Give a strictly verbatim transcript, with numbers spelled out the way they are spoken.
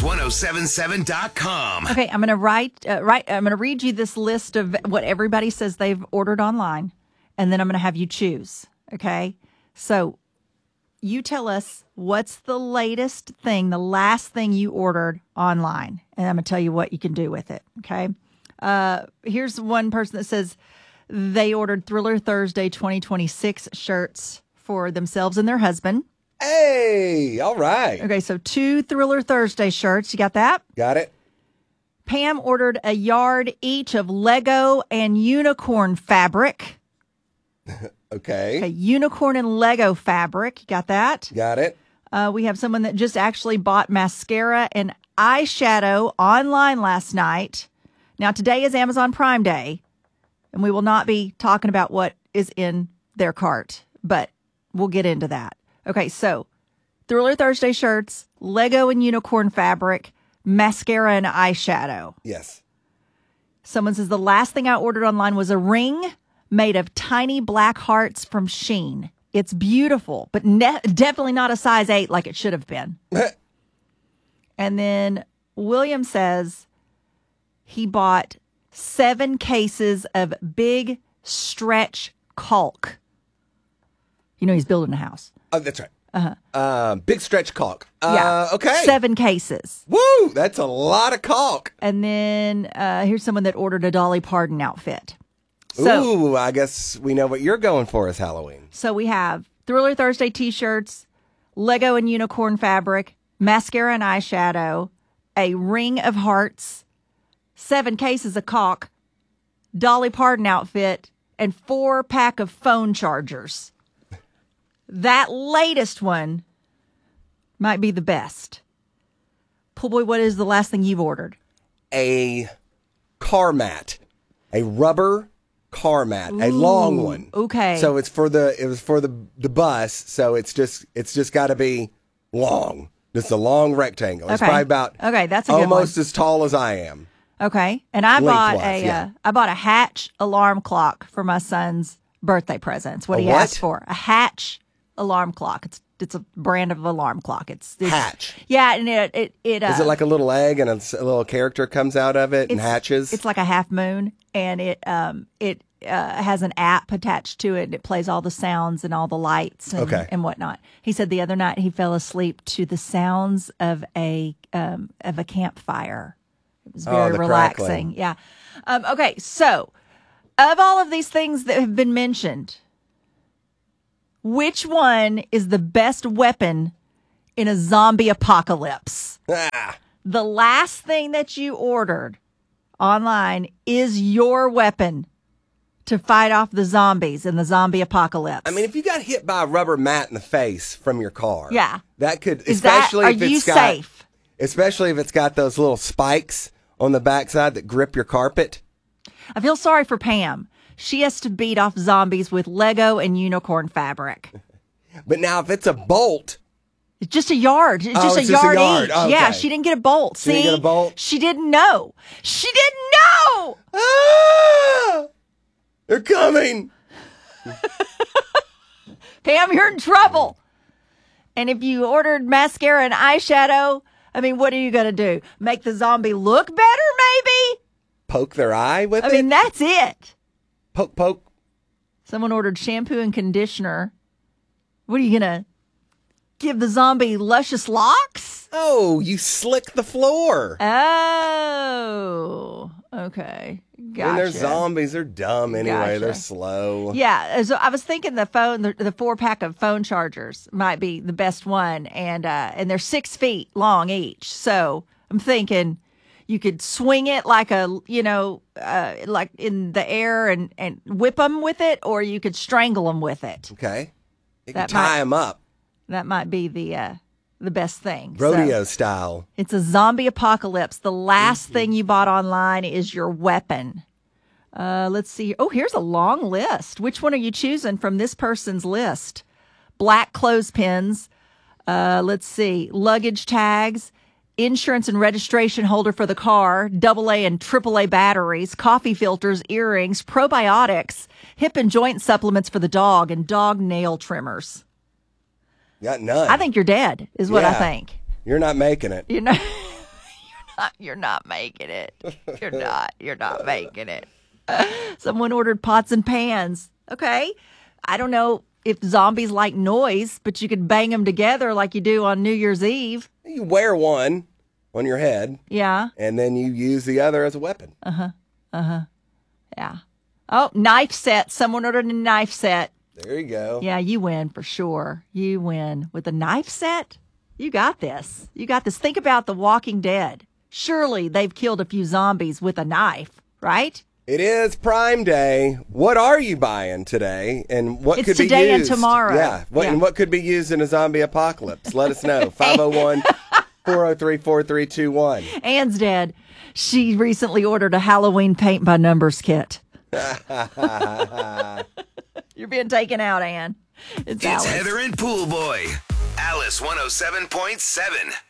oh seven seven dot com. Okay, I'm going to write, uh, write, I'm going to read you this list of what everybody says they've ordered online, and then I'm going to have you choose. Okay, so you tell us what's the latest thing, the last thing you ordered online, and I'm going to tell you what you can do with it. Okay, uh, here's one person that says they ordered Thriller Thursday twenty twenty-six shirts for themselves and their husband. Hey, all right. Okay, so two Thriller Thursday shirts. You got that? Got it. Pam ordered a yard each of Lego and unicorn fabric. Okay. Okay, unicorn and Lego fabric. You got that? Got it. Uh, we have someone that just actually bought mascara and eyeshadow online last night. Now, today is Amazon Prime Day, and we will not be talking about what is in their cart, but we'll get into that. Okay, so Thriller Thursday shirts, Lego and unicorn fabric, mascara and eyeshadow. Yes. Someone says the last thing I ordered online was a ring made of tiny black hearts from Shein. It's beautiful, but ne- definitely not a size eight like it should have been. And then William says he bought seven cases of big stretch caulk. You know, he's building a house. Oh, that's right. Uh-huh. Uh, big stretch caulk. Uh, Yeah. Okay. Seven cases. Woo! That's a lot of caulk. And then uh, here's someone that ordered a Dolly Parton outfit. So, Ooh, I guess we know what you're going for as Halloween. So we have Thriller Thursday t-shirts, Lego and unicorn fabric, mascara and eyeshadow, a ring of hearts, seven cases of caulk, Dolly Parton outfit, and four pack of phone chargers. That latest one might be the best. Pool boy, what is the last thing you've ordered? A car mat, a rubber car mat, Ooh, a long one. Okay. So it's for the it was for the the bus. So it's just it's just got to be long. Just a long rectangle. It's Okay. probably about Okay, that's a good almost one. as tall as I am. Okay, and I bought Lengthwise, a yeah. uh, I bought a Hatch alarm clock for my son's birthday presents. What A he what? asked for, a Hatch alarm clock. It's it's a brand of alarm clock. It's, it's Hatch. Yeah, and it it it uh, Is it like a little egg and a, s- a little character comes out of it and it's- hatches? It's like a half moon, and it um it uh, has an app attached to it. And it plays all the sounds and all the lights and, Okay. and whatnot. He said the other night he fell asleep to the sounds of a um of a campfire. It was Oh, very the relaxing. crackling. Yeah. Um, okay, so of all of these things that have been mentioned, which one is the best weapon in a zombie apocalypse? Ah, The last thing that you ordered online is your weapon to fight off the zombies in the zombie apocalypse. I mean, if you got hit by a rubber mat in the face from your car, Yeah. that could, is that, especially are if it's you got, safe? especially if it's got those little spikes on the backside that grip your carpet. I feel sorry for Pam. She has to beat off zombies with Lego and unicorn fabric. But now, if it's a bolt, It's just a yard. It's Oh, just, it's a, just a yard yard. each. Okay. Yeah, she didn't get a bolt. She See? didn't get a bolt? She didn't know. She didn't know. ah, they're coming. Pam, you're in trouble. And if you ordered mascara and eyeshadow, I mean, what are you going to do? Make the zombie look better, maybe? Poke their eye with I it. mean, that's it. poke, poke. Someone ordered shampoo and conditioner. What are you going to give the zombie luscious locks? Oh, you slick the floor. Oh, okay. Gotcha. And they're zombies. They're dumb anyway. Gotcha. They're slow. Yeah, so I was thinking the phone, the, the four pack of phone chargers might be the best one, and uh, and they're six feet long each. So I'm thinking you could swing it like a, you know, uh, like in the air and and whip them with it, or you could strangle them with it. Okay. You can That tie might- them up. That might be the uh, the best thing. Rodeo So, style. it's a zombie apocalypse. The last thing you bought online is your weapon. Uh, let's see. Oh, here's a long list. Which one are you choosing from this person's list? Black clothespins. Uh, let's see. Luggage tags, insurance and registration holder for the car, double A and triple A batteries, coffee filters, earrings, probiotics, hip and joint supplements for the dog, and dog nail trimmers. Got none. I think you're dead, is what I Yeah. think. You're not making it. You know, You're not making it. You're not. You're not making it. Someone ordered pots and pans. Okay. I don't know if zombies like noise, but you could bang them together like you do on New Year's Eve. You wear one on your head. Yeah. And then you use the other as a weapon. Uh-huh. Uh-huh. Yeah. Oh, knife set. Someone ordered a knife set. There you go. Yeah, you win for sure. You win. With a knife set, you got this. You got this. Think about The Walking Dead. Surely they've killed a few zombies with a knife, right? It is Prime Day. What are you buying today? And what It's could be used? today and tomorrow. Yeah. What, Yeah. And what could be used in a zombie apocalypse? Let us know. five oh one, four oh three, four three two one. Anne's dead. She recently ordered a Halloween paint by numbers kit. You're being taken out, Anne. It's, It's Alice. Heather and Pool Boy. Alice one oh seven point seven.